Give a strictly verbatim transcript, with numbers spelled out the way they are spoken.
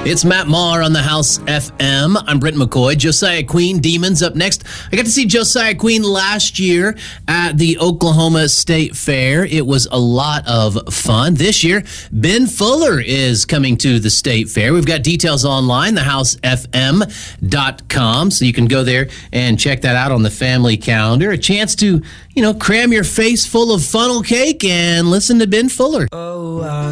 It's Matt Maher on the House F M. I'm Brent McCoy. Josiah Queen, Demons up next. I got to see Josiah Queen last year at the Oklahoma State Fair. It was a lot of fun. This year, Ben Fuller is coming to the State Fair. We've got details online, the house f m dot com, so you can go there and check that out on the family calendar. A chance to, you know, cram your face full of funnel cake and listen to Ben Fuller. Oh, I